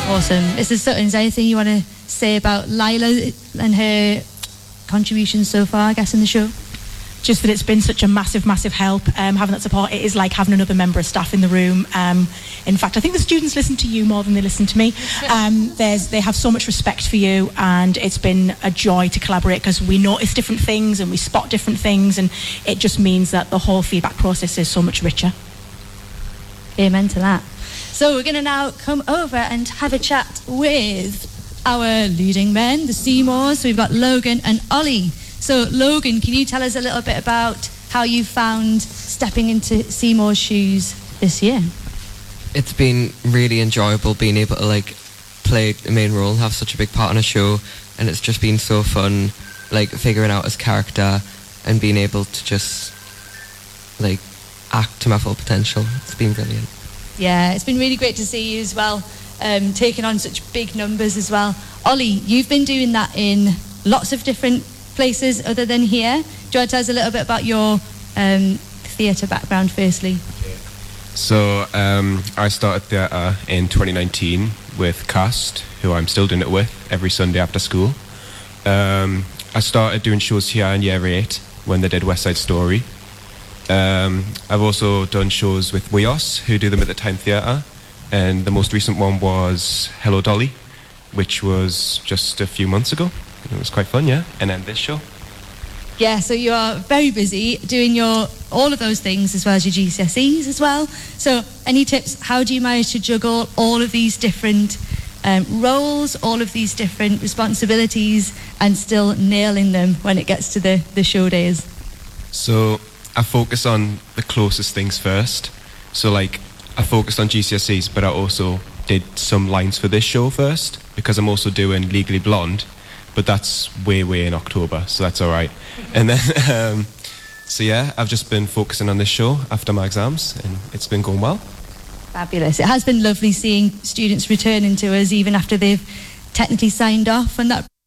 Awesome. Mrs. Sutton, is there anything you want to say about Lila and her contributions so far, I guess, in the show? Just that it's been such a massive, massive help, having that support. It is like having another member of staff in the room. In fact, I think the students listen to you more than they listen to me. They have so much respect for you, and it's been a joy to collaborate because we notice different things and we spot different things, and it just means that the whole feedback process is so much richer. Amen to that. So we're going to now come over and have a chat with our leading men, the Seymours. So we've got Logan and Ollie. So Logan, can you tell us a little bit about how you found stepping into Seymour's shoes this year? It's been really enjoyable being able to play a main role, have such a big part on a show, and it's just been so fun figuring out his character and being able to just act to my full potential. It's been brilliant. Yeah, it's been really great to see you as well, taking on such big numbers as well. Ollie, you've been doing that in lots of different places other than here. Do you want to tell us a little bit about your theatre background firstly? So I started theatre in 2019 with Cast, who I'm still doing it with every Sunday after school. I started doing shows here in year 8 when they did West Side Story. I've also done shows with Weos, who do them at the Time Theatre, and the most recent one was Hello Dolly, which was just a few months ago. It was quite fun, yeah. And then this show. Yeah, so you are very busy doing all of those things as well as your GCSEs as well. So any tips, how do you manage to juggle all of these different roles, all of these different responsibilities, and still nailing them when it gets to the show days? So I focus on the closest things first. So I focused on GCSEs, but I also did some lines for this show first because I'm also doing Legally Blonde, but that's way in October, so that's all right. And then, so yeah, I've just been focusing on this show after my exams, and it's been going well. Fabulous. It has been lovely seeing students returning to us even after they've technically signed off, and that